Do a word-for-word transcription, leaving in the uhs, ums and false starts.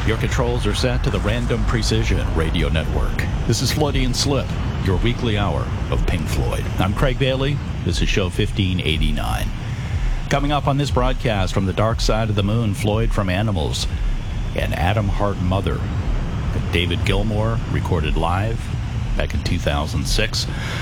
Your controls are set to the Random Precision Radio Network. This is Floydian Slip, your weekly hour of Pink Floyd. I'm Craig Bailey. This is show fifteen eighty-nine. Coming up on this broadcast, From the Dark Side of the Moon, Floyd from Animals, and Atom Heart Mother. David Gilmour recorded live back in two thousand six.